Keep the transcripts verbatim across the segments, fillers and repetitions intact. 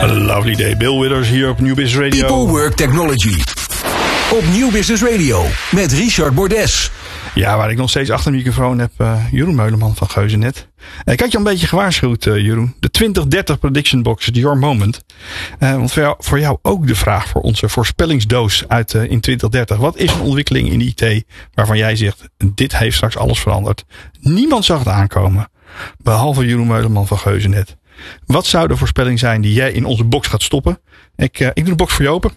Lovely day. Bill Withers hier op New Business Radio. People Work Technology. Op New Business Radio. Met Richard Bordes. Ja, waar ik nog steeds achter de microfoon heb uh, Jeroen Meuleman van Geuzennet. Uh, ik had je al een beetje gewaarschuwd, uh, Jeroen. De twintig dertig Prediction Box, your moment. Uh, want voor jou, voor jou ook de vraag voor onze voorspellingsdoos uit uh, in twintig dertig. Wat is een ontwikkeling in de I T waarvan jij zegt, dit heeft straks alles veranderd. Niemand zag het aankomen. Behalve Jeroen Meuleman van Geuzennet. Wat zou de voorspelling zijn die jij in onze box gaat stoppen? Ik, uh, ik doe de box voor je open.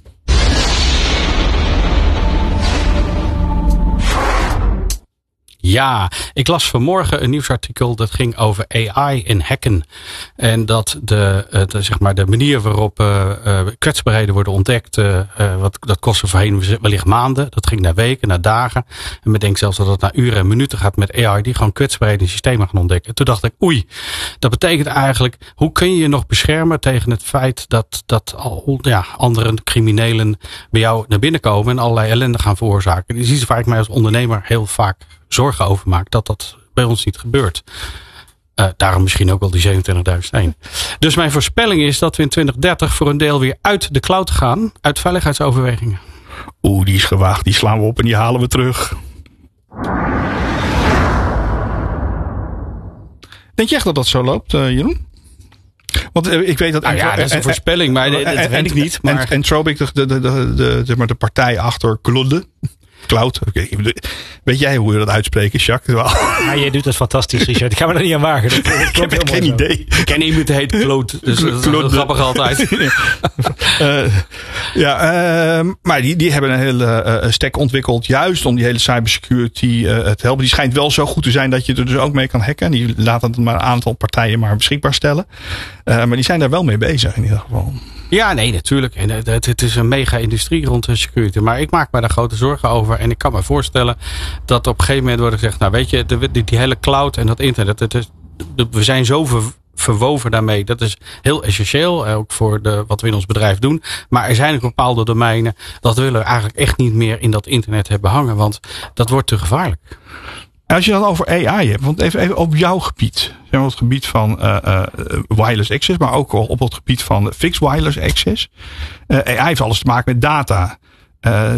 Ja, ik las vanmorgen een nieuwsartikel dat ging over A I en hacken. En dat de, de, zeg maar de manier waarop uh, uh, kwetsbaarheden worden ontdekt, uh, uh, wat, dat kostte voorheen wellicht maanden. Dat ging naar weken, naar dagen. En men denkt zelfs dat het naar uren en minuten gaat met A I die gewoon kwetsbaarheden in systemen gaan ontdekken. Toen dacht ik, oei, dat betekent eigenlijk, hoe kun je je nog beschermen tegen het feit dat, dat al, ja, andere criminelen bij jou naar binnen komen en allerlei ellende gaan veroorzaken. Dat is iets waar ik mij als ondernemer heel vaak zorgen over maakt dat dat bij ons niet gebeurt. Uh, daarom misschien ook wel die zevenentwintigduizend één. Dus mijn voorspelling is dat we in twintig dertig voor een deel weer uit de cloud gaan. Uit veiligheidsoverwegingen. Oeh, die is gewaagd. Die slaan we op en die halen we terug. Denk je echt dat dat zo loopt, uh, Jeroen? Want uh, ik weet dat... Nou ja, dat is een en, voorspelling, maar dat weet en, ik niet. Maar... En, en Tropic, de, de, de, de, de, de partij achter Claude... Cloud. Okay. Weet jij hoe je dat uitspreken, Jacques? Ja, jij doet dat fantastisch, Richard. Ik ga me er niet aan wagen. Dat, dat ik heb geen idee. Ik ken iemand die heet Claude. Dus dat is heel grappig altijd. uh, ja, uh, maar die, die hebben een hele uh, stack ontwikkeld. Juist om die hele cybersecurity uh, te helpen. Die schijnt wel zo goed te zijn dat je er dus ook mee kan hacken. Die laten het maar een aantal partijen maar beschikbaar stellen. Uh, maar die zijn daar wel mee bezig in ieder geval. Ja, nee, natuurlijk. En het, het is een mega-industrie rond de security. Maar ik maak me daar grote zorgen over. En ik kan me voorstellen dat op een gegeven moment wordt gezegd... nou weet je, de, die, die hele cloud en dat internet... Het is, de, we zijn zo ver, verwoven daarmee. Dat is heel essentieel. Ook voor de, wat we in ons bedrijf doen. Maar er zijn ook bepaalde domeinen... dat willen we eigenlijk echt niet meer in dat internet hebben hangen. Want dat wordt te gevaarlijk. En als je dan over A I hebt, want even, even op jouw gebied. Op het gebied van uh, uh, wireless access, maar ook op het gebied van fixed wireless access. Uh, A I heeft alles te maken met data. Uh,